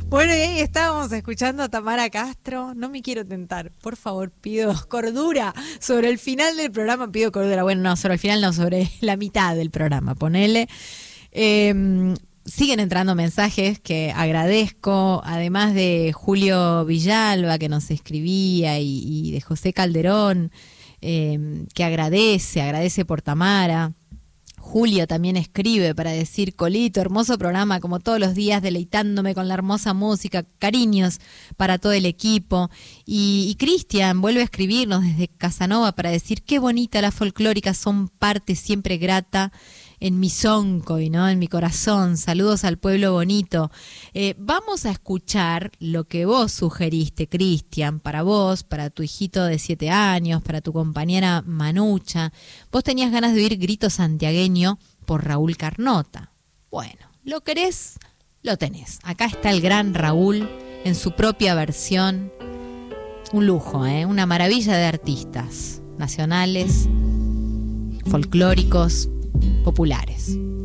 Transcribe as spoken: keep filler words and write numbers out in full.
Bueno, y ahí estábamos escuchando a Tamara Castro. No me quiero tentar, por favor, pido cordura. Sobre el final del programa pido cordura. Bueno, no, sobre el final no, sobre la mitad del programa, ponele. Eh, siguen entrando mensajes que agradezco, además de Julio Villalba, que nos escribía, y, y de José Calderón, eh, que agradece, agradece por Tamara. Julio también escribe para decir: Colito, hermoso programa, como todos los días, deleitándome con la hermosa música, cariños para todo el equipo. Y, y Cristian vuelve a escribirnos desde Casanova para decir: qué bonita la folclórica, son parte siempre grata en mi soncoy, ¿no? En mi corazón. Saludos al pueblo bonito. Eh, vamos a escuchar lo que vos sugeriste, Cristian, para vos, para tu hijito de siete años, para tu compañera Manucha. Vos tenías ganas de oír Grito Santiagueño por Raúl Carnota. Bueno, ¿lo querés? Lo tenés. Acá está el gran Raúl en su propia versión. Un lujo, ¿eh? Una maravilla de artistas nacionales, folclóricos, populares.